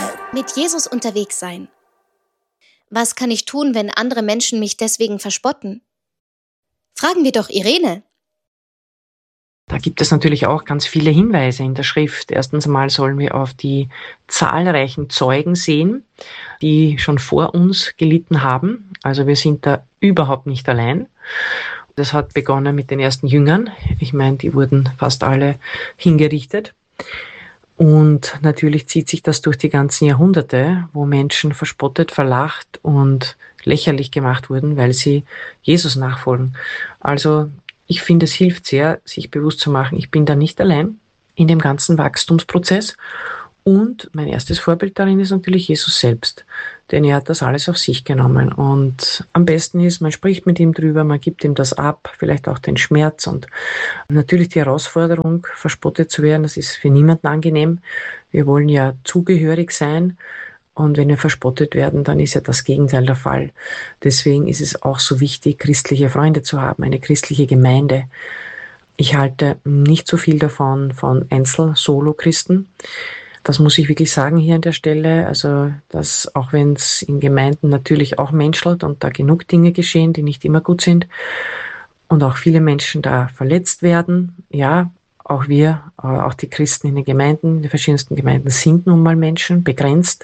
Mit Jesus unterwegs sein. Was kann ich tun, wenn andere Menschen mich deswegen verspotten? Fragen wir doch Irene. Da gibt es natürlich auch ganz viele Hinweise in der Schrift. Erstens einmal sollen wir auf die zahlreichen Zeugen sehen, die schon vor uns gelitten haben. Also wir sind da überhaupt nicht allein. Das hat begonnen mit den ersten Jüngern. Ich meine, die wurden fast alle hingerichtet. Und natürlich zieht sich das durch die ganzen Jahrhunderte, wo Menschen verspottet, verlacht und lächerlich gemacht wurden, weil sie Jesus nachfolgen. Also ich finde, es hilft sehr, sich bewusst zu machen, ich bin da nicht allein in dem ganzen Wachstumsprozess. Und mein erstes Vorbild darin ist natürlich Jesus selbst, denn er hat das alles auf sich genommen. Und am besten ist, man spricht mit ihm drüber, man gibt ihm das ab, vielleicht auch den Schmerz und natürlich die Herausforderung, verspottet zu werden, das ist für niemanden angenehm. Wir wollen ja zugehörig sein. Und wenn wir verspottet werden, dann ist ja das Gegenteil der Fall. Deswegen ist es auch so wichtig, christliche Freunde zu haben, eine christliche Gemeinde. Ich halte nicht so viel davon von Einzel-Solo-Christen. Das muss ich wirklich sagen hier an der Stelle. Also, dass auch wenn es in Gemeinden natürlich auch menschelt und da genug Dinge geschehen, die nicht immer gut sind und auch viele Menschen da verletzt werden, ja, auch wir, auch die Christen in den Gemeinden, in den verschiedensten Gemeinden sind nun mal Menschen, begrenzt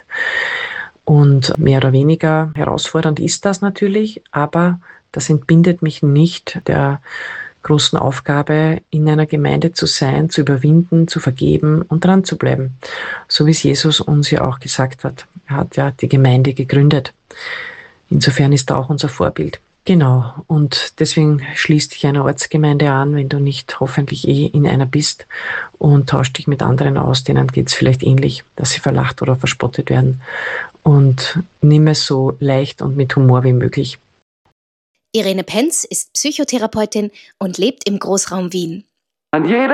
und mehr oder weniger herausfordernd ist das natürlich, aber das entbindet mich nicht der großen Aufgabe, in einer Gemeinde zu sein, zu überwinden, zu vergeben und dran zu bleiben. So wie es Jesus uns ja auch gesagt hat. Er hat ja die Gemeinde gegründet. Insofern ist er auch unser Vorbild. Genau, und deswegen schließ dich einer Ortsgemeinde an, wenn du nicht hoffentlich in einer bist und tausch dich mit anderen aus, denen geht es vielleicht ähnlich, dass sie verlacht oder verspottet werden. Und nimm es so leicht und mit Humor wie möglich. Irene Penz ist Psychotherapeutin und lebt im Großraum Wien. An jeder